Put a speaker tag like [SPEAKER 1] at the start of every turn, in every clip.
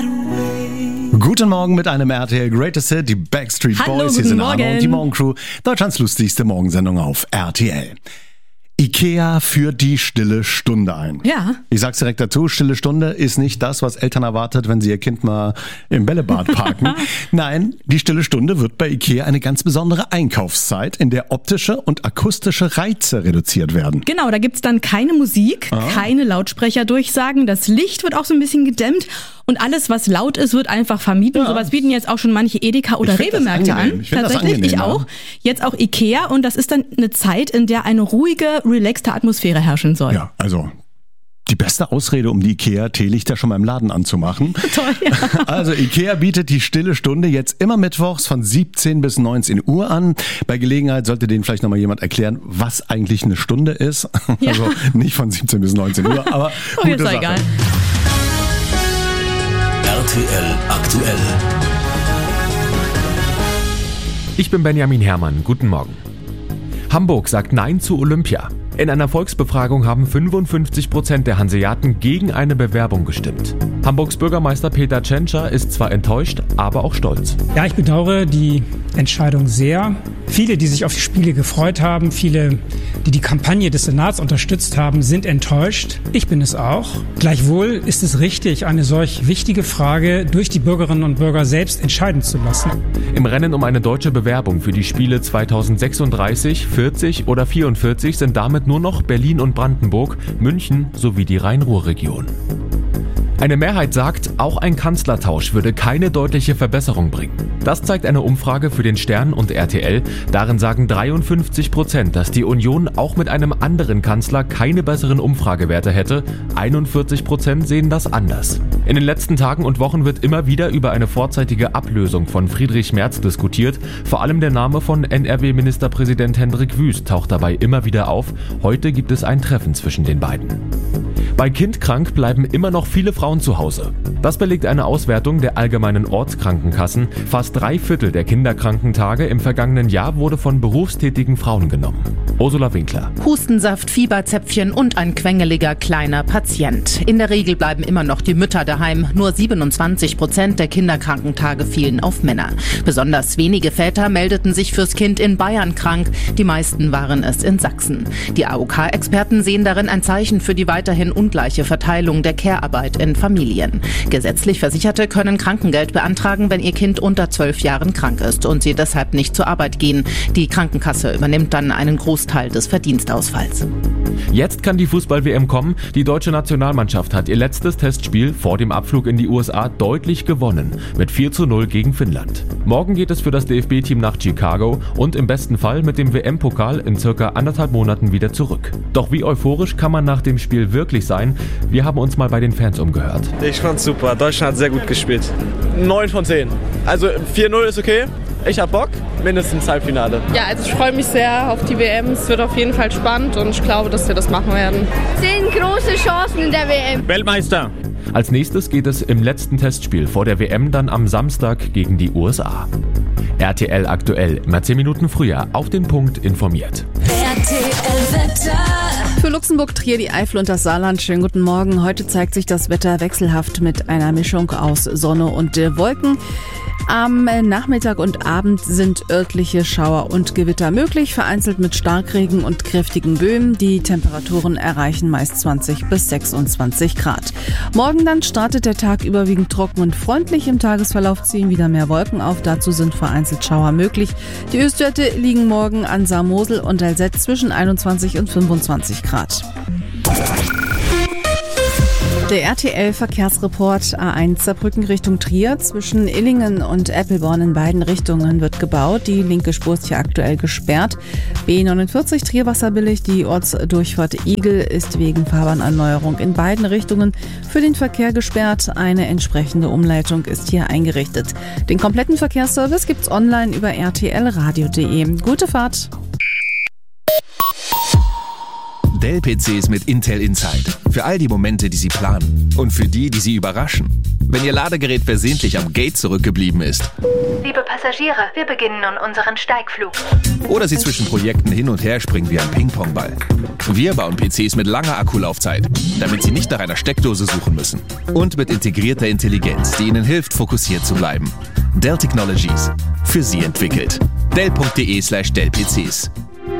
[SPEAKER 1] Guten Morgen mit einem RTL Greatest Hit, die Backstreet Boys. Hier sind Arno und die Morgencrew, Deutschlands lustigste Morgensendung auf RTL. IKEA führt die stille Stunde ein.
[SPEAKER 2] Ja.
[SPEAKER 1] Ich sag's direkt dazu, stille Stunde ist nicht das, was Eltern erwartet, wenn sie ihr Kind mal im Bällebad parken. Nein, die stille Stunde wird bei IKEA eine ganz besondere Einkaufszeit, in der optische und akustische Reize reduziert werden.
[SPEAKER 2] Genau, da gibt's dann keine Musik, keine Lautsprecherdurchsagen, das Licht wird auch so ein bisschen gedämmt und alles, was laut ist, wird einfach vermieden. Ja. Sowas bieten jetzt auch schon manche Edeka- oder Rewe-Märkte an. Tatsächlich, ich auch. Jetzt auch IKEA und das ist dann eine Zeit, in der eine ruhige, relaxte Atmosphäre herrschen soll.
[SPEAKER 1] Ja, also die beste Ausrede, um die IKEA-Teelichter schon mal im Laden anzumachen.
[SPEAKER 2] Toll, ja.
[SPEAKER 1] Also IKEA bietet die stille Stunde jetzt immer mittwochs von 17 bis 19 Uhr an. Bei Gelegenheit sollte denen vielleicht nochmal jemand erklären, was eigentlich eine Stunde ist. Ja. Also nicht von 17 bis 19 Uhr, aber gute Sache.
[SPEAKER 2] Egal.
[SPEAKER 3] RTL aktuell.
[SPEAKER 4] Ich bin Benjamin Herrmann. Guten Morgen. Hamburg sagt Nein zu Olympia. In einer Volksbefragung haben 55% der Hanseaten gegen eine Bewerbung gestimmt. Hamburgs Bürgermeister Peter Tschentscher ist zwar enttäuscht, aber auch stolz.
[SPEAKER 5] Ja, ich bedauere die Entscheidung sehr. Viele, die sich auf die Spiele gefreut haben, viele, die die Kampagne des Senats unterstützt haben, sind enttäuscht. Ich bin es auch. Gleichwohl ist es richtig, eine solch wichtige Frage durch die Bürgerinnen und Bürger selbst entscheiden zu lassen.
[SPEAKER 4] Im Rennen um eine deutsche Bewerbung für die Spiele 2036, 40 oder 44 sind damit nur noch Berlin und Brandenburg, München sowie die Rhein-Ruhr-Region. Eine Mehrheit sagt, auch ein Kanzlertausch würde keine deutliche Verbesserung bringen. Das zeigt eine Umfrage für den Stern und RTL. Darin sagen 53%, dass die Union auch mit einem anderen Kanzler keine besseren Umfragewerte hätte. 41% sehen das anders. In den letzten Tagen und Wochen wird immer wieder über eine vorzeitige Ablösung von Friedrich Merz diskutiert. Vor allem der Name von NRW-Ministerpräsident Hendrik Wüst taucht dabei immer wieder auf. Heute gibt es ein Treffen zwischen den beiden. Bei Kindkrank bleiben immer noch viele Frauen zu Hause. Das belegt eine Auswertung der allgemeinen Ortskrankenkassen. Fast 3/4 der Kinderkrankentage im vergangenen Jahr wurde von berufstätigen Frauen genommen. Ursula Winkler.
[SPEAKER 6] Hustensaft, Fieberzäpfchen und ein quengeliger kleiner Patient. In der Regel bleiben immer noch die Mütter daheim. Nur 27% der Kinderkrankentage fielen auf Männer. Besonders wenige Väter meldeten sich fürs Kind in Bayern krank. Die meisten waren es in Sachsen. Die AOK-Experten sehen darin ein Zeichen für die weiterhin ungleiche Verteilung der Care-Arbeit in Familien. Gesetzlich Versicherte können Krankengeld beantragen, wenn ihr Kind unter 12 Jahren krank ist und sie deshalb nicht zur Arbeit gehen. Die Krankenkasse übernimmt dann einen Großteil des Verdienstausfalls.
[SPEAKER 4] Jetzt kann die Fußball-WM kommen. Die deutsche Nationalmannschaft hat ihr letztes Testspiel vor dem Abflug in die USA deutlich gewonnen. Mit 4:0 gegen Finnland. Morgen geht es für das DFB-Team nach Chicago und im besten Fall mit dem WM-Pokal in circa 1,5 Monaten wieder zurück. Doch wie euphorisch kann man nach dem Spiel wirklich sein? Wir haben uns mal bei den Fans umgehört.
[SPEAKER 7] Ich fand's super. Deutschland hat sehr gut gespielt. 9 von 10. Also 4:0 ist okay. Ich hab Bock. Mindestens Halbfinale.
[SPEAKER 8] Ja, also ich freue mich sehr auf die WM. Es wird auf jeden Fall spannend und ich glaube, dass wir das machen werden.
[SPEAKER 9] 10 große Chancen in der WM.
[SPEAKER 7] Weltmeister.
[SPEAKER 4] Als nächstes geht es im letzten Testspiel vor der WM dann am Samstag gegen die USA. RTL aktuell, immer 10 Minuten früher auf den Punkt informiert.
[SPEAKER 10] RTL Wetter. Für Luxemburg, Trier, die Eifel und das Saarland. Schönen guten Morgen. Heute zeigt sich das Wetter wechselhaft mit einer Mischung aus Sonne und Wolken. Am Nachmittag und Abend sind örtliche Schauer und Gewitter möglich, vereinzelt mit Starkregen und kräftigen Böen. Die Temperaturen erreichen meist 20 bis 26 Grad. Morgen dann startet der Tag überwiegend trocken und freundlich. Im Tagesverlauf ziehen wieder mehr Wolken auf. Dazu sind vereinzelt Schauer möglich. Die Höchstwerte liegen morgen an Saar-Mosel und Alzett zwischen 21 und 25 Grad. Der RTL-Verkehrsreport A1 Saarbrücken Richtung Trier. Zwischen Illingen und Eppelborn in beiden Richtungen wird gebaut. Die linke Spur ist hier aktuell gesperrt. B49 Trier-Wasserbillig. Die Ortsdurchfahrt Igel ist wegen Fahrbahnerneuerung in beiden Richtungen für den Verkehr gesperrt. Eine entsprechende Umleitung ist hier eingerichtet. Den kompletten Verkehrsservice gibt's online über rtlradio.de. Gute Fahrt!
[SPEAKER 3] Dell-PCs mit Intel Inside. Für all die Momente, die Sie planen. Und für die, die Sie überraschen.
[SPEAKER 11] wenn Ihr Ladegerät versehentlich am Gate zurückgeblieben ist.
[SPEAKER 12] Liebe Passagiere, wir beginnen nun unseren Steigflug.
[SPEAKER 11] Oder Sie zwischen Projekten hin und her springen wie ein Ping-Pong-Ball. Wir bauen PCs mit langer Akkulaufzeit, damit Sie nicht nach einer Steckdose suchen müssen. Und mit integrierter Intelligenz, die Ihnen hilft, fokussiert zu bleiben. Dell Technologies. Für Sie entwickelt. Dell.de/DellPCs.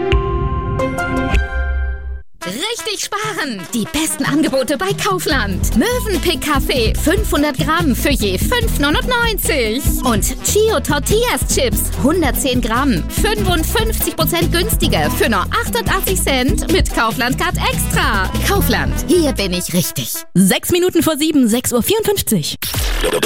[SPEAKER 13] Richtig sparen! Die besten Angebote bei Kaufland. Mövenpick Kaffee 500 Gramm für je 5,99. Und Chio Tortillas Chips 110 Gramm 55% günstiger für nur 88 Cent mit Kaufland Card Extra. Kaufland, hier bin ich richtig.
[SPEAKER 2] 6 Minuten vor 7, 6:54 Uhr.